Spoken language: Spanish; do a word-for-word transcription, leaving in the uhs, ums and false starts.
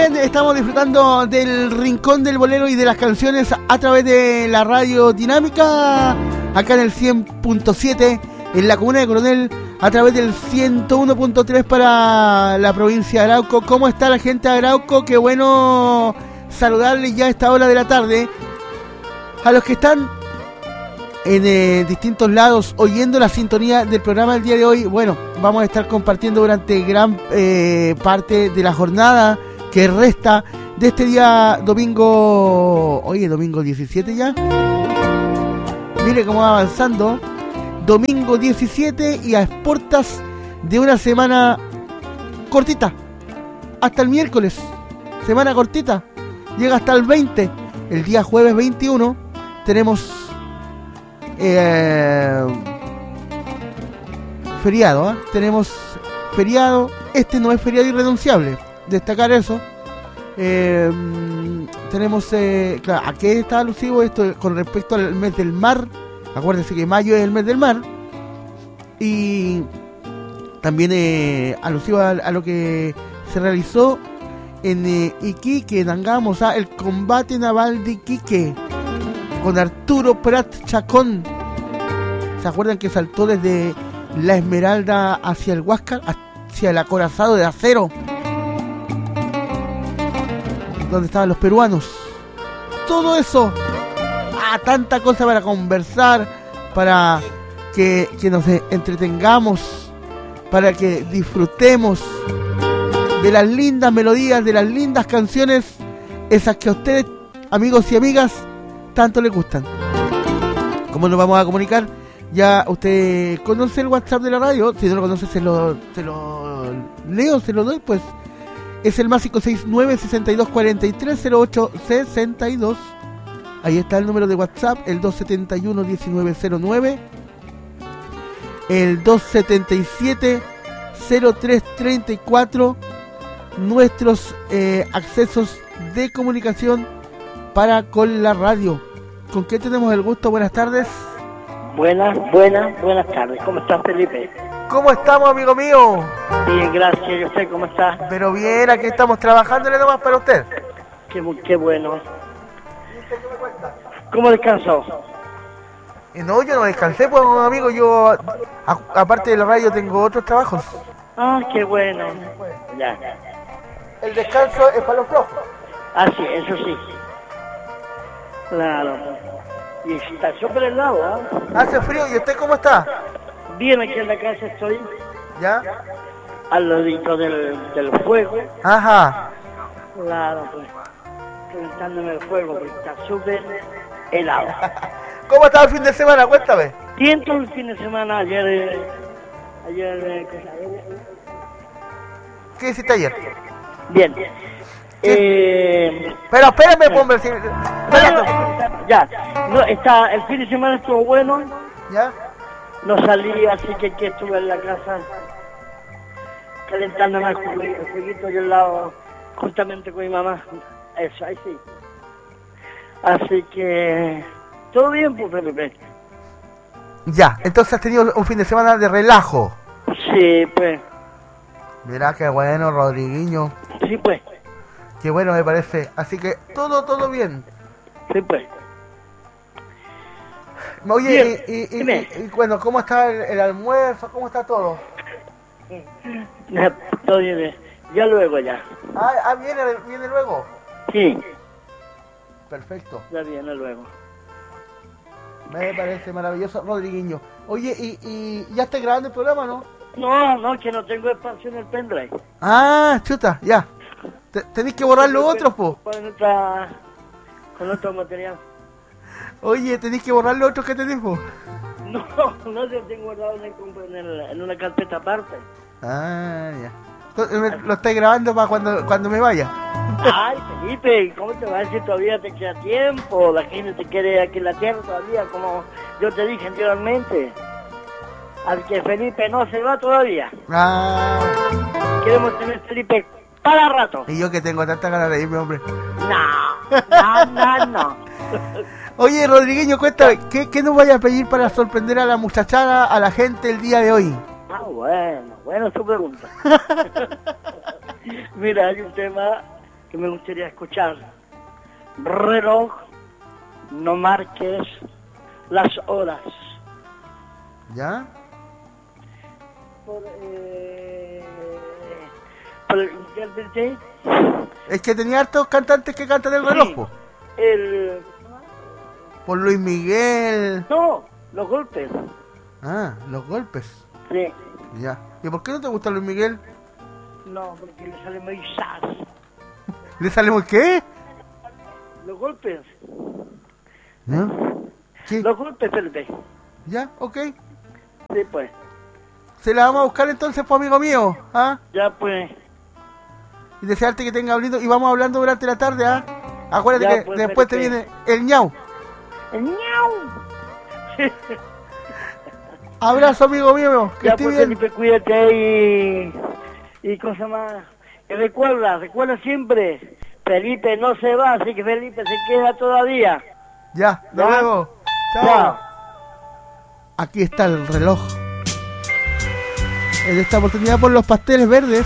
bien, estamos disfrutando del rincón del bolero y de las canciones a través de la radio dinámica, acá en el cien punto siete, en la comuna de Coronel, a través del ciento uno punto tres para la provincia de Arauco. ¿Cómo está la gente de Arauco? Qué bueno saludarles ya a esta hora de la tarde. A los que están en eh, distintos lados oyendo la sintonía del programa del día de hoy, bueno, vamos a estar compartiendo durante gran eh, parte de la jornada que resta de este día domingo, oye, domingo diecisiete ya, mire cómo va avanzando, domingo diecisiete y a exportas de una semana cortita, hasta el miércoles, semana cortita, llega hasta el veinte, el día jueves veintiuno tenemos eh, feriado, ¿eh? tenemos feriado, este no es feriado irrenunciable, destacar eso. Eh, tenemos, eh, claro, ¿a qué está alusivo esto con respecto al mes del mar? Acuérdense que mayo es el mes del mar. Y también eh, alusivo a, a lo que se realizó en eh, Iquique, en Angamos, ¿ah? El combate naval de Iquique con Arturo Prat Chacón. ¿Se acuerdan que saltó desde la Esmeralda hacia el Huáscar, hacia el acorazado de acero, donde estaban los peruanos? Todo eso, ah, tanta cosa para conversar, para que, que nos entretengamos, para que disfrutemos de las lindas melodías, de las lindas canciones, esas que a ustedes, amigos y amigas, tanto les gustan. ¿Cómo nos vamos a comunicar? Ya usted conoce el WhatsApp de la radio, si no lo conoce se lo, se lo leo, se lo doy, pues es el más cinco seis nueve, sesenta y dos, cuarenta y tres, cero ocho, sesenta y dos. Ahí está el número de WhatsApp, el dos setenta y uno, diecinueve cero nueve, el dos setenta y siete, cero tres treinta y cuatro, nuestros eh, accesos de comunicación para con la radio. ¿Con qué tenemos el gusto? Buenas tardes. Buenas, buenas, buenas tardes. ¿Cómo estás, Felipe? ¿Cómo estamos, amigo mío? Bien, gracias. ¿Y usted cómo está? Pero bien, aquí estamos trabajándole nomás para usted. Qué, qué bueno. ¿Cómo descansó? Eh, no, yo no descansé, pues, amigo. Yo, a, aparte de la radio, tengo otros trabajos. Ah, qué bueno. Ya. El descanso es para los flojos. Ah, sí, eso sí. Claro. Y está súper helado, ¿ah? ¿eh? Hace frío. ¿Y usted cómo está? Bien, aquí en la casa estoy. ¿Ya? Al ladito del, del fuego. Ajá. Claro, pues. Calentándome el fuego, porque está súper helado. ¿Cómo estaba el fin de semana? Cuéntame. Siento el fin de semana, ayer... Eh, ayer... Eh, ¿Qué hiciste ayer? Bien. Eh, pero espérame, eh, hombre. Si... No, ya, no, está, el fin de semana estuvo bueno. ¿Ya? No salí, así que aquí estuve en la casa calentándome el jueguito yo al lado, justamente con mi mamá. Eso, ahí sí. Así que todo bien, pues, Felipe. Ya, entonces has tenido un fin de semana de relajo. Sí, pues. Mirá qué bueno, Rodriguinho. Sí, pues. Qué bueno me parece. Así que todo, todo bien. Sí, pues. Oye, y, y, y, y, y bueno, ¿cómo está el, el almuerzo? ¿Cómo está todo? Todo bien. Ya luego, ya. Ah, ah ¿viene, ¿viene luego? Sí. Perfecto. Ya viene luego. Me parece maravilloso, Rodriguinho. Oye, ¿y, y ya está grabando el programa, no? No, no, que no tengo espacio en el pendrive. Ah, chuta, ya. Tenéis que borrar los otros, po. Con otra, con otro material. Oye, tenéis que borrar los otros que tenéis, po. No, no, yo tengo guardado en, el, en, el, en una carpeta aparte. Ah, ya. Entonces, lo estáis grabando para cuando, cuando me vaya. Ay, Felipe, ¿cómo te va a decir? Todavía te queda tiempo. La gente te quiere aquí en la tierra todavía, como yo te dije anteriormente. Al que Felipe no se va todavía. Ah. Queremos tener Felipe para rato. Y yo que tengo tanta ganas de irme, hombre. No, no, no, no. Oye, Rodrigueño, cuéntame, ¿qué, ¿qué nos vaya a pedir para sorprender a la muchachada, a la gente el día de hoy? Ah, bueno, bueno, su pregunta. Mira, hay un tema que me gustaría escuchar. Reloj, no marques las horas. ¿Ya? Por, eh, por el intérprete. Es que tenía hartos cantantes que cantan el reloj, Sí, po. el... Por Luis Miguel. No, los golpes. Ah, los golpes. Sí. Ya. ¿Y por qué no te gusta Luis Miguel? No, porque le sale muy sas. ¿Le sale muy qué? Los golpes. ¿Ya? ¿Qué? Los golpes, Felipe. ¿Ya? Ok. Sí, pues. Se la vamos a buscar entonces, pues, amigo mío. ¿Ah? Ya, pues. Y desearte que tenga lindo. Y vamos hablando durante la tarde, ¿ah? Acuérdate Ya, que pues, después te Felipe. viene el ñau. El ñau. Abrazo, amigo mío. Que Ya, esté pues, bien. Felipe, cuídate y... Y cosa más. Y recuerda, recuerda siempre. Felipe no se va, así que Felipe se queda todavía. Ya, nos Ya. vemos. Chao. Chao. Aquí está el reloj. En esta oportunidad por los pasteles verdes.